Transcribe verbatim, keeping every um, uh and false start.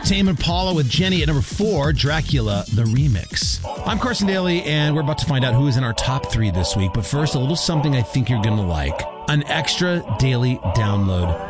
Tame Impala with Jenny at number four, Dracula, the remix. I'm Carson Daly, and we're about to find out who is in our top three this week. But first, a little something I think you're going to like. An extra daily download